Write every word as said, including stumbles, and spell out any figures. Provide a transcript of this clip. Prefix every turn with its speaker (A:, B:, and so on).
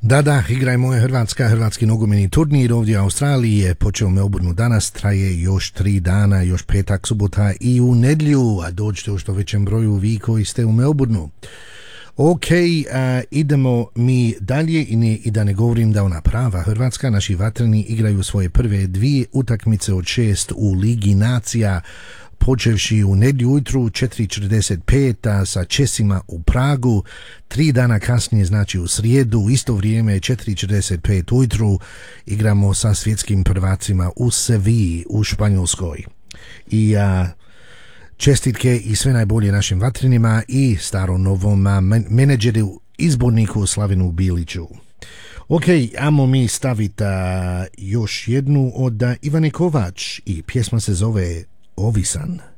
A: Da, da, igrajmo je Hrvatska, hrvatski nogometni turnir ovdje u Australiji je počeo u Melbourneu danas, traje još tri dana, još petak, subota i u nedjelju, a dođite u što većem broju vi koji ste u Melbourneu. Ok, a, idemo mi dalje i, ne, i da ne govorim da ona prava Hrvatska, naši vatreni igraju svoje prve dvije utakmice od šest u Ligi nacija, počevši u nedjelju ujutru četiri četrdeset pet sa Česima u Pragu, tri dana kasnije, znači u srijedu, u isto vrijeme četiri četrdeset pet ujutru igramo sa svjetskim prvacima u Seviji u Španjolskoj. I a, čestitke i sve najbolje našim vatrenima i starom novom menadžeru, izborniku Slavenu Biliću. Ok, ajmo mi staviti još jednu od Ivane Kovač i pjesma se zove Ovisan.